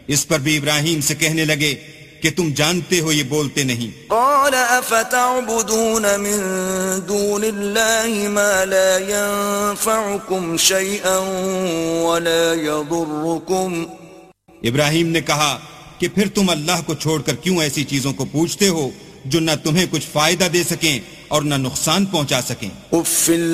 इस पर भी इब्राहिम से कहने लगे कि तुम जानते हो ये बोलते नहीं। क़ाल अफ़तअबुदून मिन दूनिल्लाहि मा ला यंफ़उकुम शयअन व ला यदुर्रुकुम। इब्राहिम ने कहा कि फिर तुम अल्लाह को छोड़कर क्यों ऐसी चीजों को पूछते हो जो न तुम्हें कुछ फायदा दे सकें और न नुकसान पहुंचा सकें।